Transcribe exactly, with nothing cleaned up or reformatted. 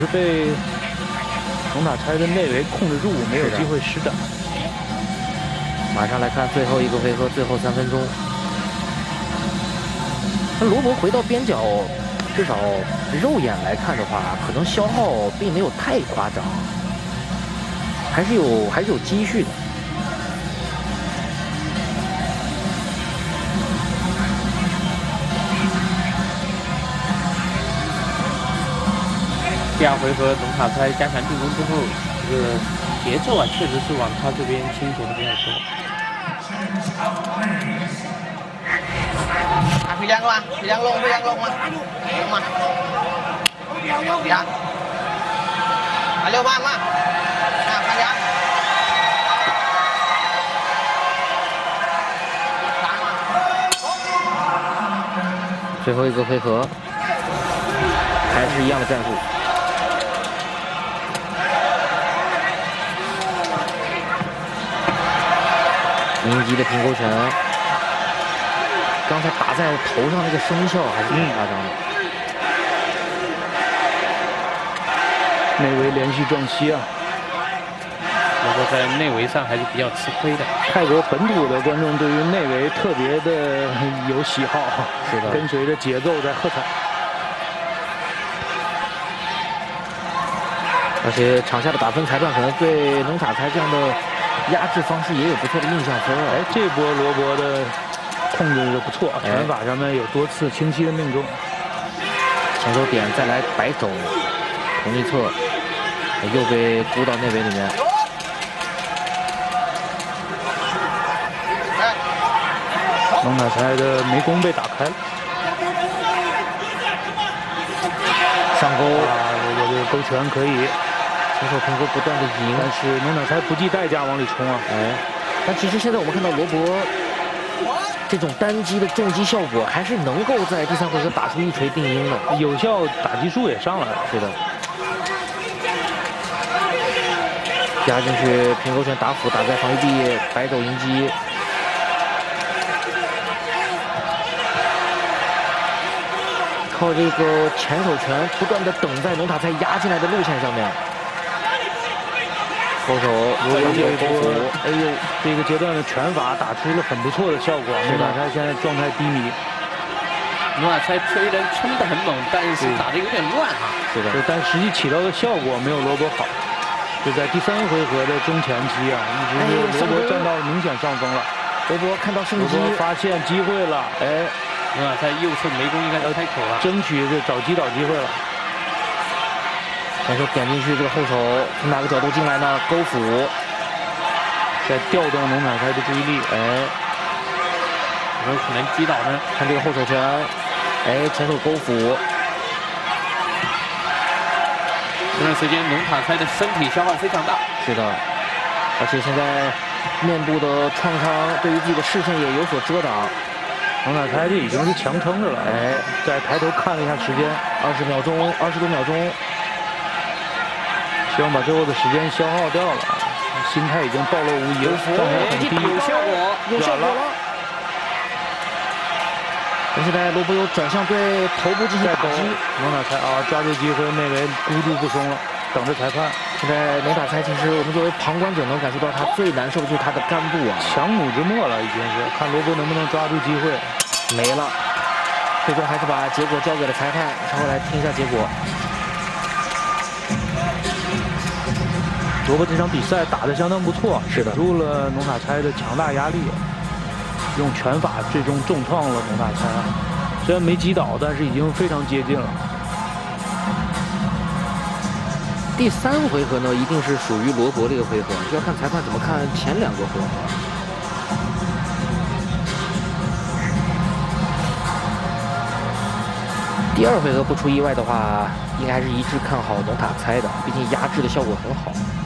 是被龙塔拆的内围控制住，没有机会施展。 马上来看最后一个回合，最后三分钟。那罗伯回到边角，至少肉眼来看的话，可能消耗并没有太夸张，还是有还是有积蓄的。 第二回合龙塔拆加强进攻之后，这个节奏啊，确实是往他这边倾斜的比较多。 啊，พี่ยังมาพี่ยังลงพี่ยังลงมาลงมายังมาเร็วมามาอ่ะพี่ยัง最后一个回合，还是一样的战术。 迎击的平勾拳，刚才打在头上那个声效还是挺夸张的。 内围连续撞膝啊！ 不过在内围上还是比较吃亏的。 泰国本土的观众对于内围特别的有喜好， 是的， 跟随着节奏在喝彩。 而且场下的打分裁判可能对龙塔拆这样的 压制方式也有不错的印象分啊！ 哎，这波罗伯的控制的不错，拳法上面有多次清晰的命中。 前手点再来摆肘，同一侧又被鼓到内围里面。 龙塔拆的眉弓被打开了， 上勾啊，罗伯的勾拳可以。 前手平勾不断的赢， 但是龙塔拆不计代价往里冲啊！ 哎，但其实现在我们看到罗伯这种单击的重击效果，还是能够在第三回合打出一锤定音的， 有效打击数也上来了。 是的，压进去平勾拳打斧，打在防御臂，摆肘迎击。靠这个前手拳不断的等在龙塔拆压进来的路线上面。 后手罗伯这一波， 哎呦，这个阶段的拳法打出了很不错的效果。龙塔拆现在状态低迷， 龙塔拆虽然冲得很猛，但是打得有点乱啊。 是的， 但实际起到的效果没有罗伯好。就在第三回合的中前期啊，一直是罗伯占到明显上风了。 罗伯看到胜机， 发现机会了，哎， 龙塔拆右侧眉弓应该要开口了， 争取这找击倒机会了。 前手点进去，这个后手从哪个角度进来呢？勾斧， 在调动龙塔拆的注意力。 哎， 有可能击倒呢？ 看这个后手拳，哎，前手勾斧。 这段时间龙塔拆的身体消耗非常大。 是的，而且现在面部的创伤对于自己的视线也有所遮挡。 龙塔拆这已经是强撑着了。 哎， 再抬头看了一下时间， 二十秒钟，二十多秒钟。 希望把最后的时间消耗掉了，心态已经暴露无遗了，状态很低， 有效果，有效果了。现在罗伯又转向对头部进行打击， 龙塔拆啊，抓住机会，内围孤注不松了，等着裁判。 现在龙塔拆其实我们作为旁观者能感受到他最难受的就是他的肝部啊， 强弩之末了已经是，看罗伯能不能抓住机会， 没了。最终还是把结果交给了裁判，稍后来听一下结果。 罗伯这场比赛打得相当不错， 是的， 顶住了龙塔拆的强大压力，用拳法最终重创了龙塔拆。虽然没击倒，但是已经非常接近了。 第三回合呢，一定是属于罗伯这个回合，就要看裁判怎么看前两个回合。第二回合不出意外的话，应该还是一致看好龙塔拆的，毕竟压制的效果很好。